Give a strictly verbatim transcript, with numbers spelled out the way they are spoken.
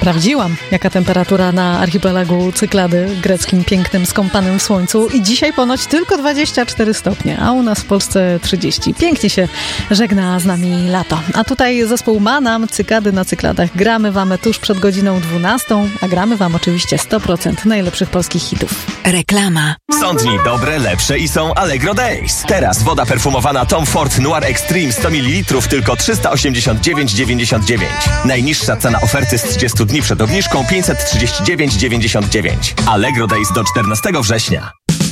Sprawdziłam, jaka temperatura na archipelagu Cyklady greckim, pięknym, skąpanym w słońcu i dzisiaj ponoć tylko dwadzieścia cztery stopnie, a u nas w Polsce trzydzieści. Pięknie się żegna z nami lato. A tutaj zespół Manam, Cykady na Cykladach. Gramy wam tuż przed godziną dwunastą, a gramy wam oczywiście sto procent najlepszych polskich hitów. Reklama. Są dni dobre, lepsze i są Allegro Days. Teraz woda perfumowana Tom Ford Noir Extreme sto mililitrów tylko trzysta osiemdziesiąt dziewięć dziewięćdziesiąt dziewięć. Najniższa cena oferty z trzydziestu dni przed obniżką pięćset trzydzieści dziewięć dziewięćdziesiąt dziewięć. Allegro Days do czternastego września.